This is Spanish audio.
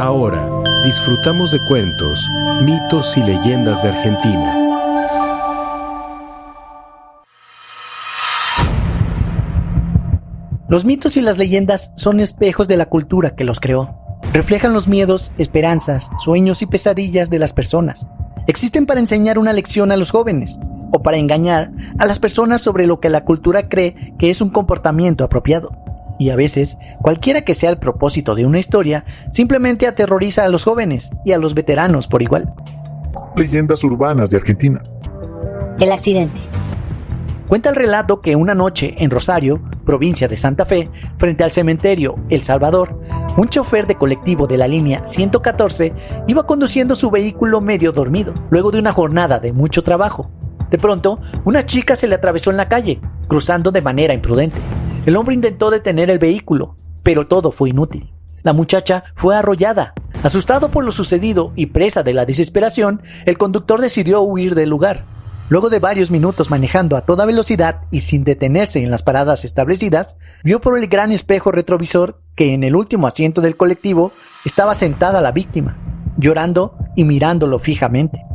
Ahora, disfrutamos de cuentos, mitos y leyendas de Argentina. Los mitos y las leyendas son espejos de la cultura que los creó. Reflejan los miedos, esperanzas, sueños y pesadillas de las personas. Existen para enseñar una lección a los jóvenes o para engañar a las personas sobre lo que la cultura cree que es un comportamiento apropiado. Y a veces, cualquiera que sea el propósito de una historia, simplemente aterroriza a los jóvenes y a los veteranos por igual. Leyendas urbanas de Argentina. El accidente. Cuenta el relato que una noche en Rosario, provincia de Santa Fe, frente al cementerio El Salvador, un chofer de colectivo de la línea 114 iba conduciendo su vehículo medio dormido, luego de una jornada de mucho trabajo. De pronto, una chica se le atravesó en la calle, cruzando de manera imprudente. El hombre intentó detener el vehículo, pero todo fue inútil. La muchacha fue arrollada. Asustado por lo sucedido y presa de la desesperación, el conductor decidió huir del lugar. Luego de varios minutos manejando a toda velocidad y sin detenerse en las paradas establecidas, vio por el gran espejo retrovisor que en el último asiento del colectivo estaba sentada la víctima, llorando y mirándolo fijamente.